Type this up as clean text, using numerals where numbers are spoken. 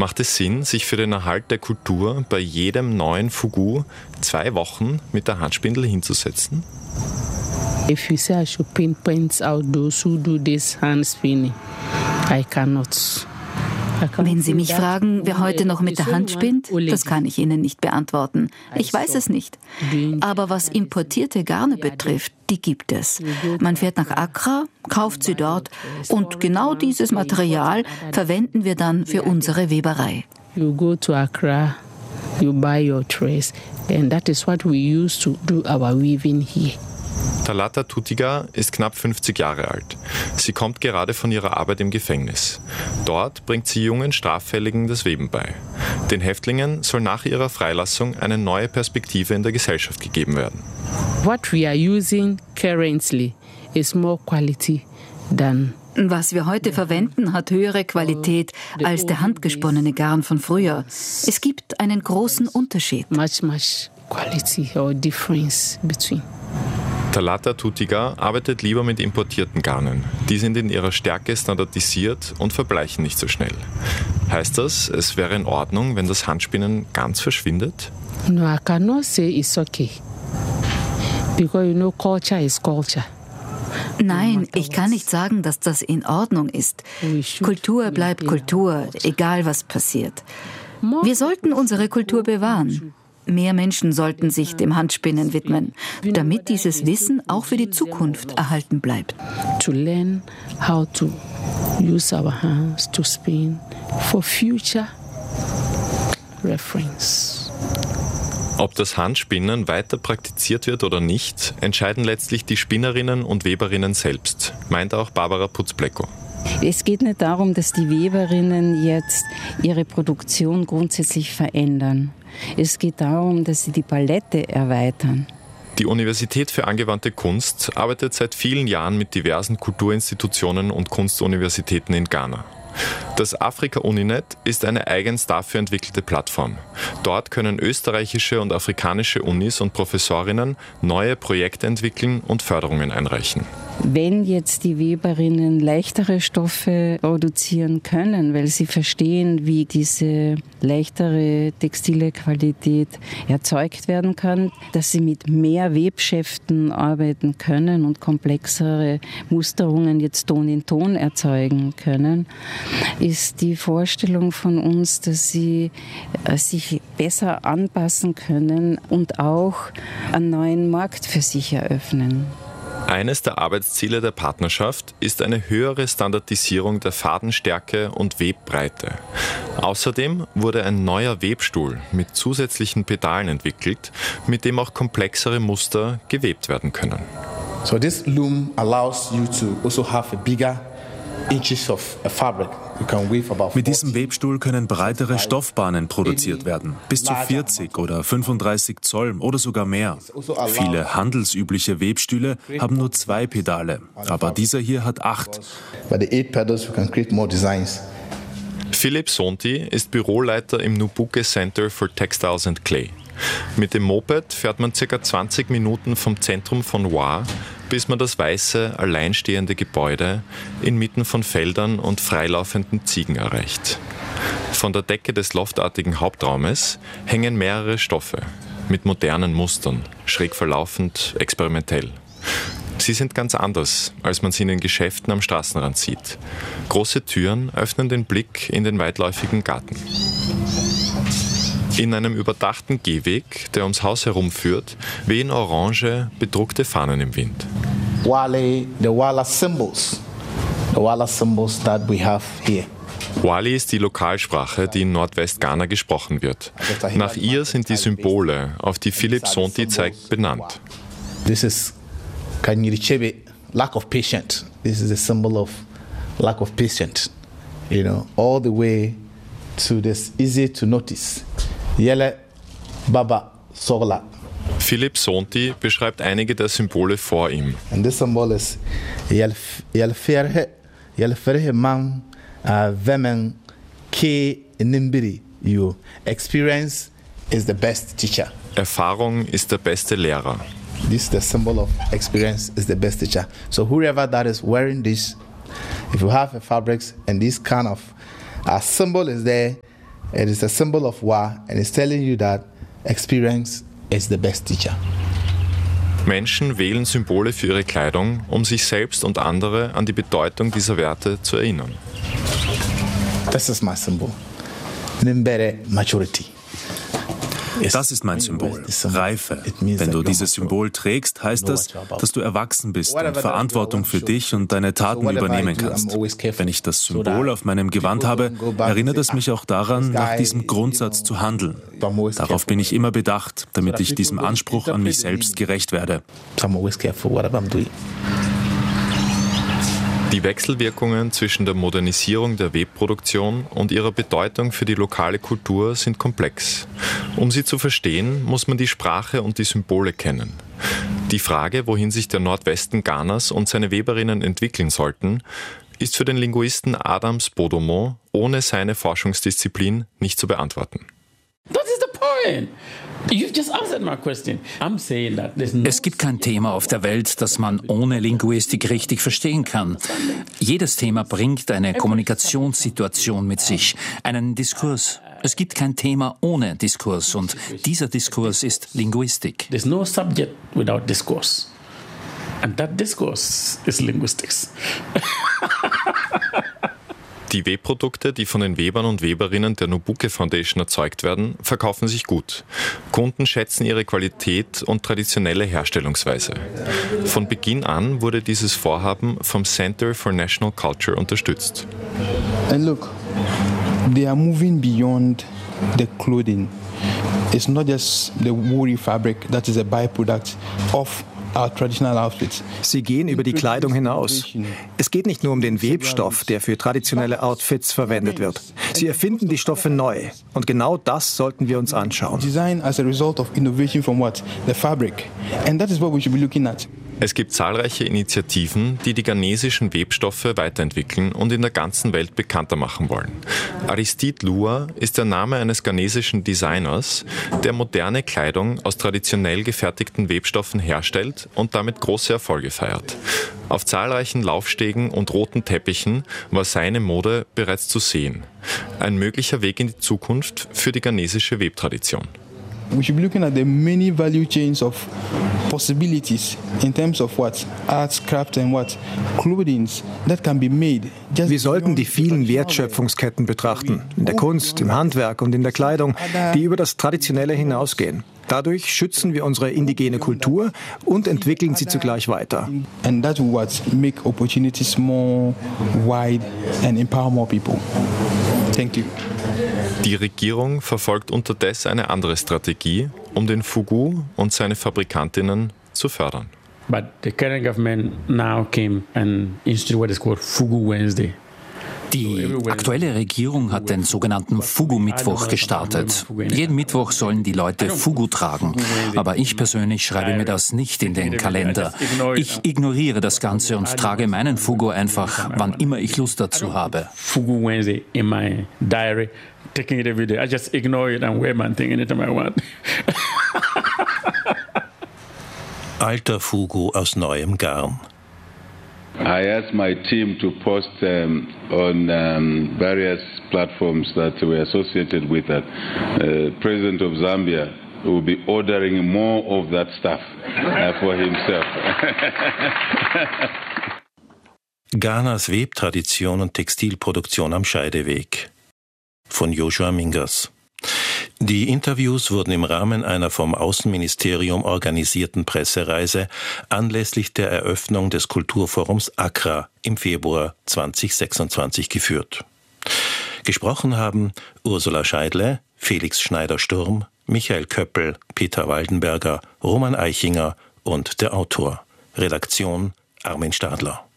Macht es Sinn, sich für den Erhalt der Kultur bei jedem neuen Fugu 2 Wochen mit der Handspindel hinzusetzen? If you say I should pinpoint out those who do this hand spinning, I cannot. Wenn Sie mich fragen, wer heute noch mit der Hand spinnt, das kann ich Ihnen nicht beantworten. Ich weiß es nicht. Aber was importierte Garne betrifft, die gibt es. Man fährt nach Accra, kauft sie dort und genau dieses Material verwenden wir dann für unsere Weberei. You go to Accra, you buy your trays, and that is what we use to do our weaving here. Talata Tutiga ist knapp 50 Jahre alt. Sie kommt gerade von ihrer Arbeit im Gefängnis. Dort bringt sie jungen Straffälligen das Weben bei. Den Häftlingen soll nach ihrer Freilassung eine neue Perspektive in der Gesellschaft gegeben werden. What we are using currently is more quality than. Was wir heute verwenden, hat höhere Qualität als der handgesponnene Garn von früher. Es gibt einen großen Unterschied. Much quality or difference between. Talata Tutiga arbeitet lieber mit importierten Garnen. Die sind in ihrer Stärke standardisiert und verbleichen nicht so schnell. Heißt das, es wäre in Ordnung, wenn das Handspinnen ganz verschwindet? No, I cannot say it's okay. Because culture is culture. Nein, ich kann nicht sagen, dass das in Ordnung ist. Kultur bleibt Kultur, egal was passiert. Wir sollten unsere Kultur bewahren. Mehr Menschen sollten sich dem Handspinnen widmen, damit dieses Wissen auch für die Zukunft erhalten bleibt. To learn how to use our hands to spin for future reference. Ob das Handspinnen weiter praktiziert wird oder nicht, entscheiden letztlich die Spinnerinnen und Weberinnen selbst, meint auch Barbara Putzblecko. Es geht nicht darum, dass die Weberinnen jetzt ihre Produktion grundsätzlich verändern. Es geht darum, dass sie die Palette erweitern. Die Universität für angewandte Kunst arbeitet seit vielen Jahren mit diversen Kulturinstitutionen und Kunstuniversitäten in Ghana. Das Afrika-Uninet ist eine eigens dafür entwickelte Plattform. Dort können österreichische und afrikanische Unis und Professorinnen neue Projekte entwickeln und Förderungen einreichen. Wenn jetzt die Weberinnen leichtere Stoffe produzieren können, weil sie verstehen, wie diese leichtere textile Qualität erzeugt werden kann, dass sie mit mehr Webschäften arbeiten können und komplexere Musterungen jetzt Ton in Ton erzeugen können, ist die Vorstellung von uns, dass sie sich besser anpassen können und auch einen neuen Markt für sich eröffnen. Eines der Arbeitsziele der Partnerschaft ist eine höhere Standardisierung der Fadenstärke und Webbreite. Außerdem wurde ein neuer Webstuhl mit zusätzlichen Pedalen entwickelt, mit dem auch komplexere Muster gewebt werden können. So this loom allows you to also have a bigger inches of fabric. Mit diesem Webstuhl können breitere Stoffbahnen produziert werden, bis zu 40 oder 35 Zoll oder sogar mehr. Viele handelsübliche Webstühle haben nur 2 Pedale, aber dieser hier hat 8. Philipp Sonti ist Büroleiter im Nubuke Center for Textiles and Clay. Mit dem Moped fährt man ca. 20 Minuten vom Zentrum von Wa, bis man das weiße, alleinstehende Gebäude inmitten von Feldern und freilaufenden Ziegen erreicht. Von der Decke des loftartigen Hauptraumes hängen mehrere Stoffe mit modernen Mustern, schräg verlaufend, experimentell. Sie sind ganz anders, als man sie in den Geschäften am Straßenrand sieht. Große Türen öffnen den Blick in den weitläufigen Garten. In einem überdachten Gehweg, der ums Haus herumführt, wehen orange, bedruckte Fahnen im Wind. Wali, the Wala symbols that we have here. Wali ist die Lokalsprache, die in Nordwest-Ghana gesprochen wird. Nach ihr sind die Symbole, auf die Philipp Sonti zeigt, benannt. This is Kanyirichebe, lack of patience. This is a symbol of lack of patience. All the way to this easy to notice. Yele Baba Sorla. Philipp Sonti beschreibt einige der Symbole vor ihm. And this symbol is Yelferhe Mam Vemen Ke Nimbiri. You experience is the best teacher. Erfahrung ist der beste Lehrer. This is the symbol of experience is the best teacher. So whoever that is wearing this, if you have a fabrics and this kind of symbol is there, It is a symbol of Wa and it's telling you that experience is the best teacher. Menschen wählen Symbole für ihre Kleidung, um sich selbst und andere an die Bedeutung dieser Werte zu erinnern. This is my symbol. Nimbere maturity. Das ist mein Symbol, Reife. Wenn du dieses Symbol trägst, heißt das, dass du erwachsen bist und Verantwortung für dich und deine Taten übernehmen kannst. Wenn ich das Symbol auf meinem Gewand habe, erinnert es mich auch daran, nach diesem Grundsatz zu handeln. Darauf bin ich immer bedacht, damit ich diesem Anspruch an mich selbst gerecht werde. Die Wechselwirkungen zwischen der Modernisierung der Webproduktion und ihrer Bedeutung für die lokale Kultur sind komplex. Um sie zu verstehen, muss man die Sprache und die Symbole kennen. Die Frage, wohin sich der Nordwesten Ghanas und seine Weberinnen entwickeln sollten, ist für den Linguisten Adam Spodomo ohne seine Forschungsdisziplin nicht zu beantworten. Es gibt kein Thema auf der Welt, das man ohne Linguistik richtig verstehen kann. Jedes Thema bringt eine Kommunikationssituation mit sich, einen Diskurs. Es gibt kein Thema ohne Diskurs und dieser Diskurs ist Linguistik. There's no subject without discourse. And that discourse is linguistics. Die Webprodukte, die von den Webern und Weberinnen der Nobuke Foundation erzeugt werden, verkaufen sich gut. Kunden schätzen ihre Qualität und traditionelle Herstellungsweise. Von Beginn an wurde dieses Vorhaben vom Center for National Culture unterstützt. And look, they are moving beyond the clothing. It's not just the woolly fabric that is a byproduct of Sie gehen über die Kleidung hinaus. Es geht nicht nur um den Webstoff, der für traditionelle Outfits verwendet wird. Sie erfinden die Stoffe neu. Und genau das sollten wir uns anschauen. Design as a result of innovation from what? The fabric. And that is what we should be looking at. Es gibt zahlreiche Initiativen, die die ghanesischen Webstoffe weiterentwickeln und in der ganzen Welt bekannter machen wollen. Aristide Lua ist der Name eines ghanesischen Designers, der moderne Kleidung aus traditionell gefertigten Webstoffen herstellt und damit große Erfolge feiert. Auf zahlreichen Laufstegen und roten Teppichen war seine Mode bereits zu sehen. Ein möglicher Weg in die Zukunft für die ghanesische Webtradition. We should be looking at the many value chains of possibilities in terms of what? Arts, craft and what? Clothings that can be made. Wir sollten die vielen Wertschöpfungsketten betrachten, in der Kunst, im Handwerk und in der Kleidung, die über das Traditionelle hinausgehen. Dadurch schützen wir unsere indigene Kultur und entwickeln sie zugleich weiter. And that will what? Make opportunities more wide and empower more people. Thank you. Die Regierung verfolgt unterdessen eine andere Strategie, um den Fugu und seine Fabrikantinnen zu fördern. But the current government now came and instituted what is called Fugu Wednesday. Die aktuelle Regierung hat den sogenannten Fugu-Mittwoch gestartet. Jeden Mittwoch sollen die Leute Fugu tragen. Aber ich persönlich schreibe mir das nicht in den Kalender. Ich ignoriere das Ganze und trage meinen Fugu einfach, wann immer ich Lust dazu habe. Fugu Wednesday in my diary, taking it every day. I just ignore it and wear my thing anytime I want. Alter Fugu aus neuem Garn. I asked my team to post on various platforms that we're associated with that. President of Zambia will be ordering more of that stuff for himself. Ghanas Webtradition und Textilproduktion am Scheideweg. Von Joshua Mingas. Die Interviews wurden im Rahmen einer vom Außenministerium organisierten Pressereise anlässlich der Eröffnung des Kulturforums Accra im Februar 2026 geführt. Gesprochen haben Ursula Scheidle, Felix Schneider-Sturm, Michael Köppel, Peter Waldenberger, Roman Eichinger und der Autor. Redaktion Armin Stadler.